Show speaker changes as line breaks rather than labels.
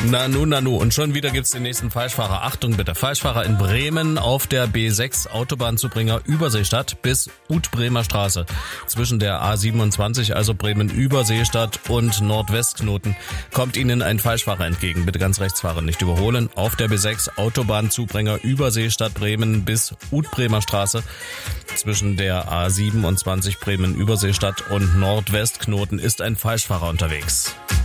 Nanu. Und schon wieder gibt's den nächsten Falschfahrer. Achtung bitte, Falschfahrer in Bremen auf der B6 Autobahnzubringer Überseestadt bis Utbremer Straße. Zwischen der A27, also Bremen-Überseestadt und Nordwestknoten, kommt Ihnen ein Falschfahrer entgegen. Bitte ganz rechts fahren, nicht überholen. Auf der B6 Autobahnzubringer Überseestadt Bremen bis Utbremer Straße. Zwischen der A27 Bremen-Überseestadt und Nordwestknoten ist ein Falschfahrer unterwegs.